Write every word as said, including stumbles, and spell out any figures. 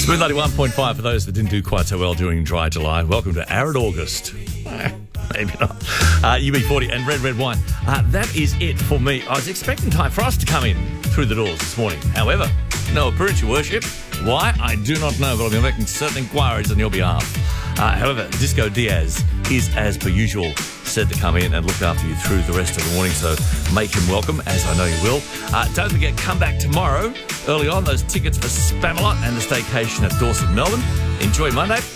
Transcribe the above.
Smooth ninety-one point five for those that didn't do quite so well during dry July. Welcome to Arid August. Maybe not. Uh, U B forty and Red Red Wine. Uh, that is it for me. I was expecting Ty Frost to come in through the doors this morning. However, no appearance, your worship. Why? I do not know, but I'll be making certain inquiries on your behalf. Uh, however, Disco Diaz is, as per usual, said to come in and look after you through the rest of the morning, so make him welcome, as I know you will. Uh, don't forget, come back tomorrow. Early on, those tickets for Spamalot and the staycation at Dorset, Melbourne. Enjoy Monday.